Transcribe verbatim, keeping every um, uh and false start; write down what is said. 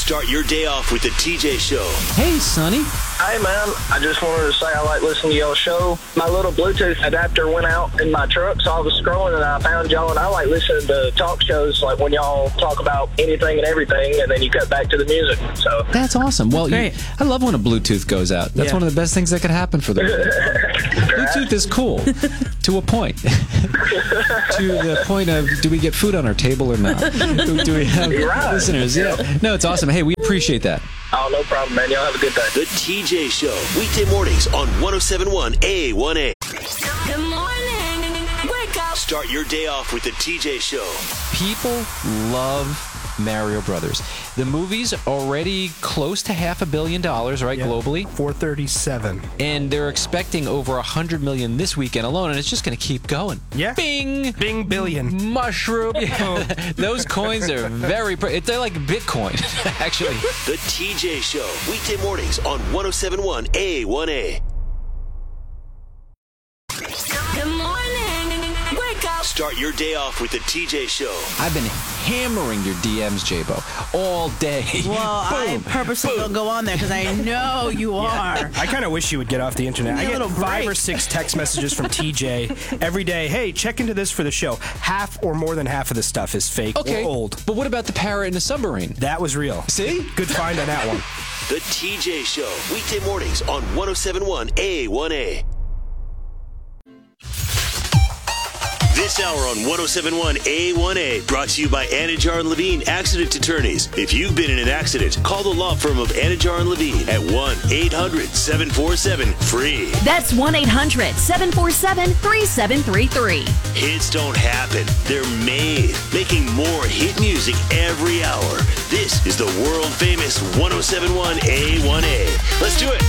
Start your day off with the T J Show. Hey, Sonny. Hey, man. I just wanted to say I like listening to y'all's show. My little Bluetooth adapter went out in my truck, so I was scrolling and I found y'all, and I like listening to talk shows, like when y'all talk about anything and everything, and then you cut back to the music. So That's awesome. Well, you, Great. I love when a Bluetooth goes out. That's Yeah. one of the best things that could happen for them. Bluetooth is cool to a point. To the point of, do we get food on our table or not? Do, do we have Right. listeners? Yeah. No, it's awesome. Hey, we appreciate that. Oh, no problem, man. Y'all have a good day. The T J Show. Weekday mornings on one oh seven point one A one A. Good morning. Wake up. Start your day off with the T J Show. People love Mario Brothers. The movie's already close to half a billion dollars, right, Yeah. globally? four thirty-seven. And they're expecting over one hundred million this weekend alone, and it's just going to keep going. Yeah. Bing! Bing billion. Mushroom. Those coins are very... Pre- they're like Bitcoin, actually. The T J Show. Weekday mornings on one oh seven point one A one A. Good morning. Wake up. Start your day off with the T J Show. I've been hammering your D Ms, J-Bo, all day. Well, I purposely don't go on there because I know you are. I kind of wish you would get off the internet. Give me I a get little five break. or six text messages from T J every day. Hey, check into this for the show. Half or more than half of the stuff is fake Okay, or old. but what about the parrot in the submarine? That was real. See? Good find on that one. The T J Show. Weekday mornings on one oh seven point one A one A. This hour on one oh seven point one A one A brought to you by Anajar and Levine Accident Attorneys. If you've been in an accident, call the law firm of Anajar and Levine at one eight hundred seven four seven free. That's one eight hundred seven four seven three seven three three. Hits don't happen. They're made. Making more hit music every hour. This is the world famous one oh seven point one A one A. Let's do it.